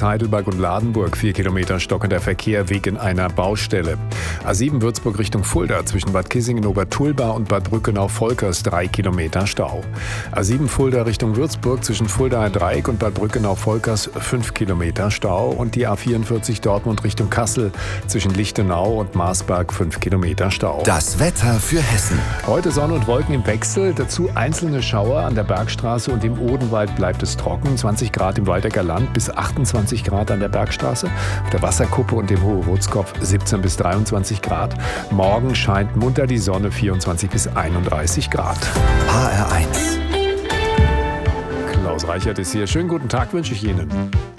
Koblenz, Heidelberg und Ladenburg 4 Kilometer stockender Verkehr wegen einer Baustelle. A7 Würzburg Richtung Fulda zwischen Bad Kissingen-Obertulba und Bad Brückenau-Volkers 3 Kilometer Stau. A7 Fulda Richtung Würzburg zwischen Fuldaer Dreieck und Bad Brückenau-Volkers 5 Kilometer Stau und die A44 Dortmund Richtung Kassel zwischen Lichtenau und Marsberg 5 Kilometer Stau. Das Wetter für Hessen. Heute Sonne und Wolken im Wechsel, dazu einzelne Schauer. An der Bergstraße und im Odenwald bleibt es trocken, 20 Grad im Waldecker Land bis 28 Grad an der Bergstraße. Auf der Wasserkuppe und dem Hohe-Rotskopf 17 bis 23 Grad. Morgen scheint munter die Sonne, 24 bis 31 Grad. HR1. Klaus Reichert ist hier. Schönen guten Tag wünsche ich Ihnen.